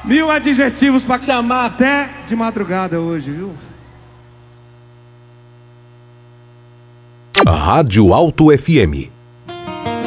1000 adjetivos pra chamar até de madrugada hoje, viu? Rádio Alto FM